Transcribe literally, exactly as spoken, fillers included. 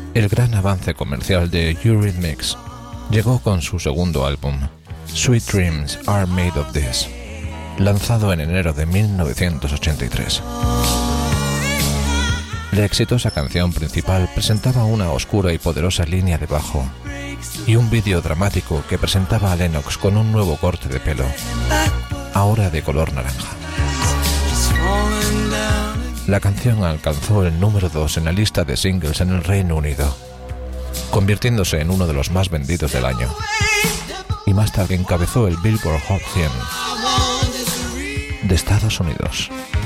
El gran avance comercial de Eurythmics llegó con su segundo álbum, Sweet Dreams Are Made of This, lanzado en enero de mil novecientos ochenta y tres. La exitosa canción principal presentaba una oscura y poderosa línea de bajo y un vídeo dramático que presentaba a Lennox con un nuevo corte de pelo, ahora de color naranja. La canción alcanzó el número dos en la lista de singles en el Reino Unido, convirtiéndose en uno de los más vendidos del año, y más tarde encabezó el Billboard Hot cien de Estados Unidos.